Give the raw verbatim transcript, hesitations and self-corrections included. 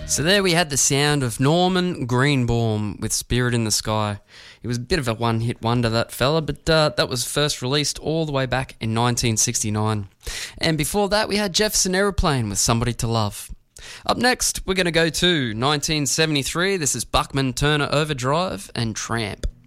So there we had the sound of Norman Greenbaum with Spirit in the Sky. He was a bit of a one-hit wonder, that fella, but uh, that was first released all the way back in nineteen sixty-nine. And before that, we had Jefferson Aeroplane with Somebody to Love. Up next, we're going to go to nineteen seventy-three. This is Buckman Turner Overdrive and Tramp.